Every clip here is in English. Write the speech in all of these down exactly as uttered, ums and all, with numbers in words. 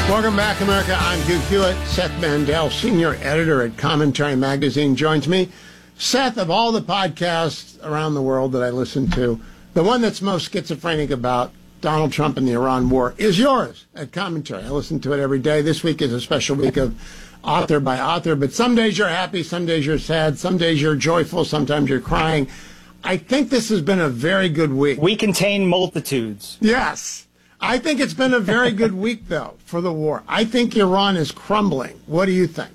Welcome back, America. I'm Hugh Hewitt. Seth Mandel, senior editor at Commentary Magazine, joins me. Seth, of all the podcasts around the world that I listen to, the one that's most schizophrenic about Donald Trump and the Iran war is yours at Commentary. I listen to it every day. This week is a special week of author by author, but some days you're happy, some days you're sad, some days you're joyful, sometimes you're crying. I think this has been a very good week. We contain multitudes. Yes. I think it's been a very good week, though, for the war. I think Iran is crumbling. What do you think?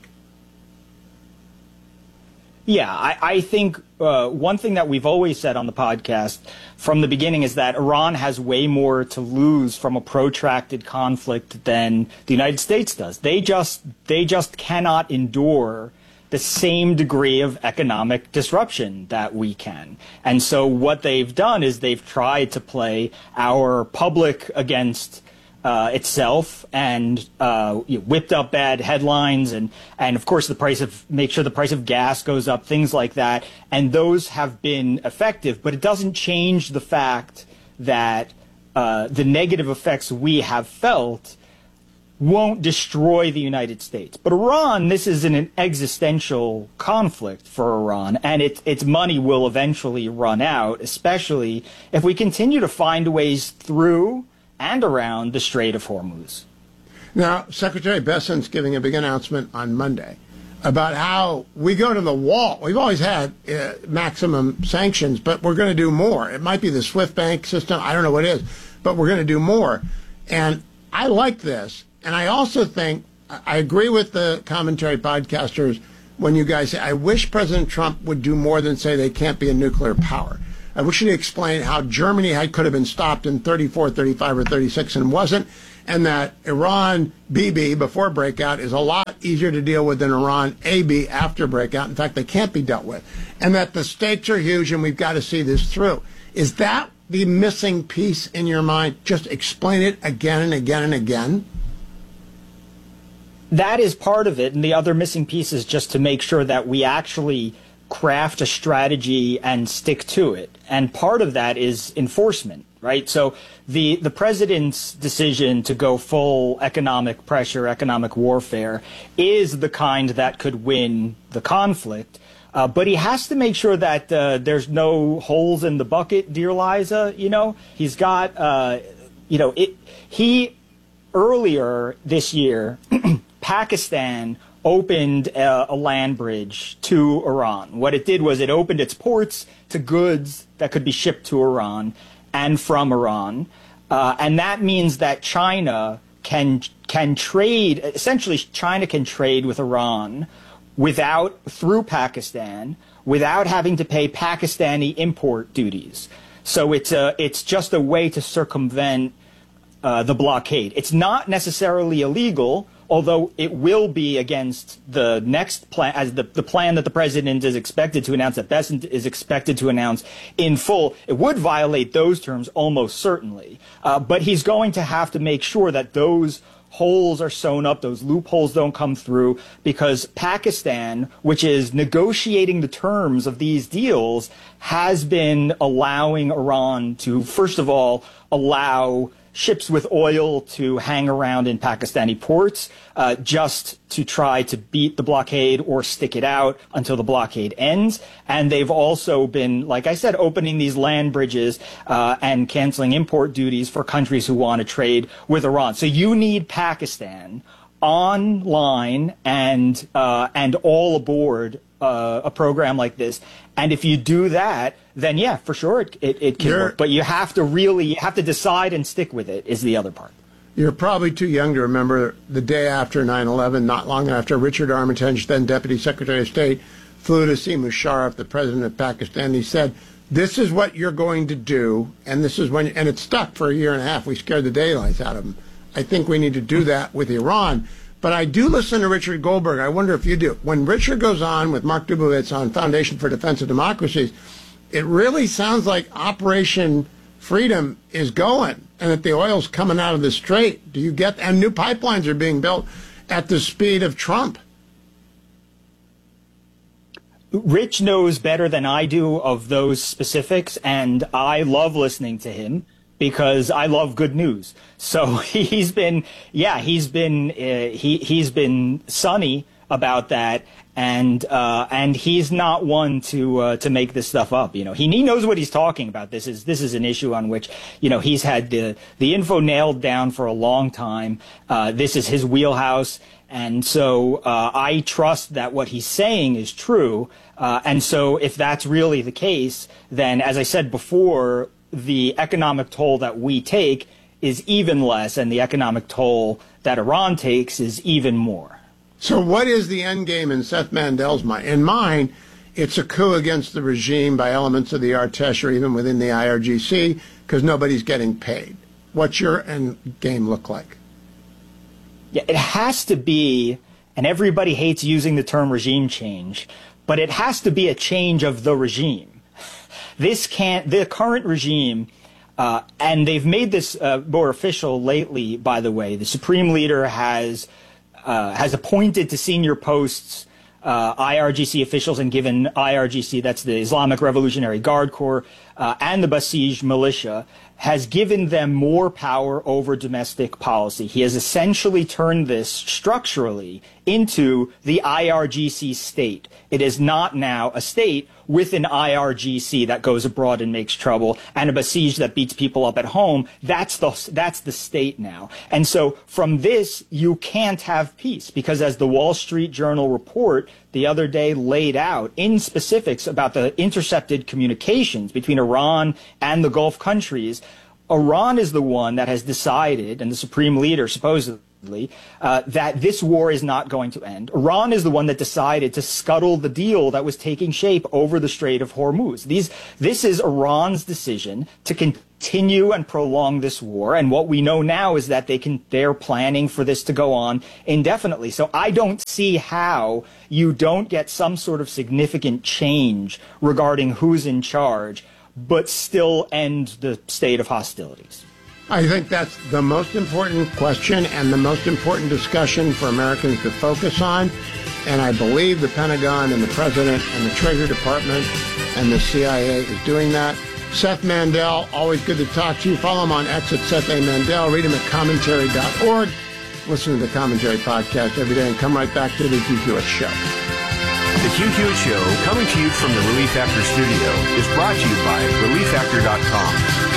Yeah, I, I think uh, one thing that we've always said on the podcast from the beginning is that Iran has way more to lose from a protracted conflict than the United States does. They just they just cannot endure the same degree of economic disruption that we can. And so what they've done is they've tried to play our public against uh, itself and uh, you know, whipped up bad headlines and, and of course the price of, make sure the price of gas goes up, things like that. And those have been effective, but it doesn't change the fact that uh, the negative effects we have felt won't destroy the United States. But Iran, this is an, an existential conflict for Iran, and it, its money will eventually run out, especially if we continue to find ways through and around the Strait of Hormuz. Now, Secretary Bessent's giving a big announcement on Monday about how we go to the wall. We've always had uh, maximum sanctions, but we're going to do more. It might be the SWIFT bank system. I don't know what it is, but we're going to do more. And I like this. And I also think, I agree with the Commentary podcasters when you guys say, I wish President Trump would do more than say they can't be a nuclear power. I wish he'd explain how Germany had, could have been stopped in thirty-four, thirty-five, or thirty-six and wasn't, and that Iran B B before breakout is a lot easier to deal with than Iran A B after breakout. In fact, they can't be dealt with. And that the stakes are huge and we've got to see this through. Is that the missing piece in your mind? Just explain it again and again and again. That is part of it, and the other missing piece is just to make sure that we actually craft a strategy and stick to it. And part of that is enforcement, right? So the, the president's decision to go full economic pressure, economic warfare, is the kind that could win the conflict. Uh, but he has to make sure that uh, there's no holes in the bucket, dear Liza. You know, he's got, uh, you know, it, he earlier this year, Pakistan opened a, a land bridge to Iran. What it did was it opened its ports to goods that could be shipped to Iran and from Iran. Uh, and that means that China can can trade, essentially China can trade with Iran without, through Pakistan, without having to pay Pakistani import duties. So it's a, it's just a way to circumvent uh, the blockade. It's not necessarily illegal, although it will be against the next plan, as the, the plan that the president is expected to announce, that Bessent is expected to announce in full. It would violate those terms almost certainly. Uh, but he's going to have to make sure that those holes are sewn up, those loopholes don't come through, because Pakistan, which is negotiating the terms of these deals, has been allowing Iran to, first of all, allow ships with oil to hang around in Pakistani ports uh, just to try to beat the blockade or stick it out until the blockade ends. And they've also been, like I said, opening these land bridges uh, and canceling import duties for countries who want to trade with Iran. So you need Pakistan online and uh, and all aboard uh, a program like this. And if you do that, then yeah, for sure it, it, it can You're, work. But you have to really you have to decide and stick with it is the other part. You're probably too young to remember the day after nine eleven, not long after Richard Armitage, then Deputy Secretary of State, flew to see Musharraf, the president of Pakistan. He said, this is what you're going to do, and this is when, and it stuck for a year and a half. We scared the daylights out of him. I think we need to do that with Iran. But I do listen to Richard Goldberg. I wonder if you do. When Richard goes on with Mark Dubowitz on Foundation for Defense of Democracies, it really sounds like Operation Freedom is going and that the oil's coming out of the strait. Do you get, and new pipelines are being built at the speed of Trump. Rich knows better than I do of those specifics, and I love listening to him because I love good news. So he's been, yeah, he's been, uh, he, he's been sunny about that. And, uh, and he's not one to, uh, to make this stuff up. You know, he, he knows what he's talking about. This is, this is an issue on which, you know, he's had the, the info nailed down for a long time. Uh, this is his wheelhouse. And so, uh, I trust that what he's saying is true. Uh, and so if that's really the case, then as I said before, the economic toll that we take is even less, and the economic toll that Iran takes is even more. So what is the end game in Seth Mandel's mind? In mine, it's a coup against the regime by elements of the Artesh or even within the I R G C because nobody's getting paid. What's your end game look like? Yeah, it has to be, and everybody hates using the term regime change, but it has to be a change of the regime. This can't, the current regime, uh, and they've made this uh, more official lately, by the way. The Supreme Leader has Uh, has appointed to senior posts uh, I R G C officials and given I R G C, that's the Islamic Revolutionary Guard Corps, uh, and the Basij militia, has given them more power over domestic policy. He has essentially turned this structurally into the I R G C state. It is not now a state with an I R G C that goes abroad and makes trouble and a Basij that beats people up at home. That's the, that's the state now. And so from this, you can't have peace because as the Wall Street Journal report the other day laid out in specifics about the intercepted communications between Iran and the Gulf countries, Iran is the one that has decided, and the Supreme Leader supposedly, uh, that this war is not going to end. Iran is the one that decided to scuttle the deal that was taking shape over the Strait of Hormuz. These, this is Iran's decision to continue and prolong this war, and what we know now is that they can, they're planning for this to go on indefinitely. So I don't see how you don't get some sort of significant change regarding who's in charge, but still end the state of hostilities. I think that's the most important question and the most important discussion for Americans to focus on. And I believe the Pentagon and the President and the Treasury Department and the C I A is doing that. Seth Mandel, always good to talk to you. Follow him on X at Seth A. Mandel. Read him at commentary dot org. Listen to the Commentary podcast every day and come right back to the Hugh Hewitt Show. The Hugh Hewitt Show, coming to you from the Relief Factor studio, is brought to you by relief factor dot com.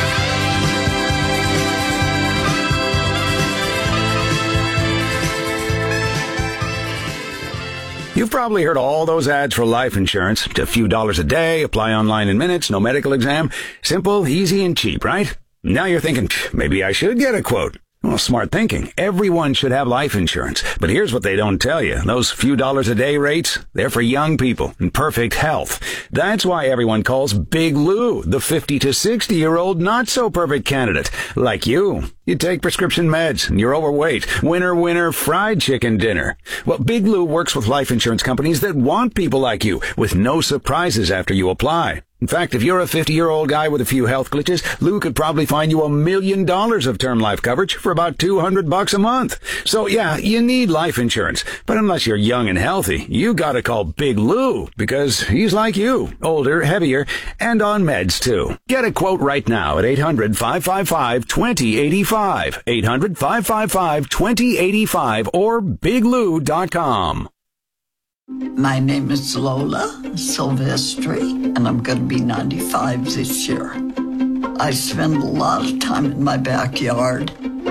You've probably heard all those ads for life insurance. A few dollars a day, apply online in minutes, no medical exam. Simple, easy, and cheap, right? Now you're thinking, maybe I should get a quote. Well, smart thinking. Everyone should have life insurance. But here's what they don't tell you. Those few dollars a day rates, they're for young people in perfect health. That's why everyone calls Big Lou the fifty to sixty-year-old not-so-perfect candidate. Like you. You take prescription meds and you're overweight. Winner, winner, fried chicken dinner. Well, Big Lou works with life insurance companies that want people like you with no surprises after you apply. In fact, if you're a fifty-year-old guy with a few health glitches, Lou could probably find you a million dollars of term life coverage for about two hundred bucks a month. So yeah, you need life insurance. But unless you're young and healthy, you gotta call Big Lou because he's like you, older, heavier, and on meds too. Get a quote right now at eight hundred, five five five, two zero eight five, eight hundred, five five five, two zero eight five or big lou dot com. My name is Lola Silvestri, and I'm going to be ninety-five this year. I spend a lot of time in my backyard.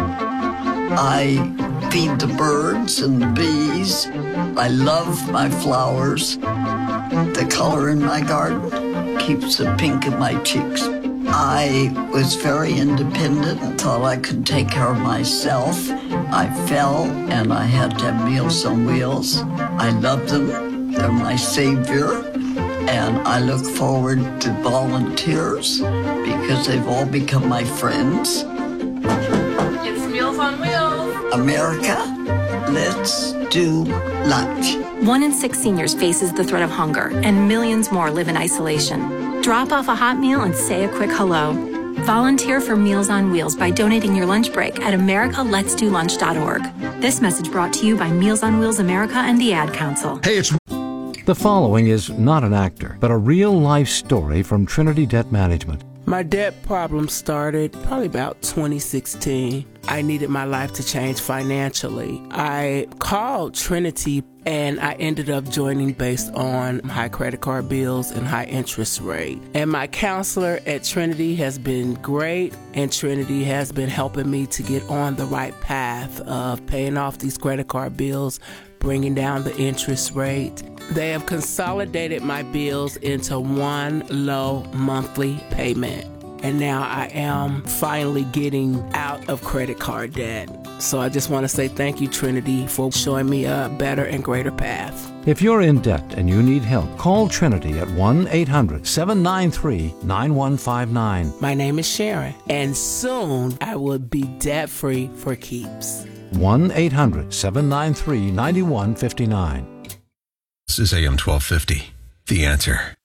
I feed the birds and the bees. I love my flowers. The color in my garden keeps the pink in my cheeks. I was very independent and thought I could take care of myself. I fell and I had to have Meals on Wheels. I love them. They're my savior. And I look forward to volunteers because they've all become my friends. It's Meals on Wheels. America, let's do lunch. One in six seniors faces the threat of hunger, and millions more live in isolation. Drop off a hot meal and say a quick hello. Volunteer for Meals on Wheels by donating your lunch break at america lets do lunch dot org. This message brought to you by Meals on Wheels America and the Ad Council. Hey, it's... The following is not an actor, but a real-life story from Trinity Debt Management. My debt problem started probably about twenty sixteen. I needed my life to change financially. I called Trinity and I ended up joining based on high credit card bills and high interest rate. And my counselor at Trinity has been great, and Trinity has been helping me to get on the right path of paying off these credit card bills, bringing down the interest rate. They have consolidated my bills into one low monthly payment. And now I am finally getting out of credit card debt. So I just want to say thank you, Trinity, for showing me a better and greater path. If you're in debt and you need help, call Trinity at one eight hundred seven nine three nine one five nine. My name is Sharon, and soon I will be debt-free for keeps. one eight hundred seven nine three nine one five nine. This is A M twelve fifty. The Answer.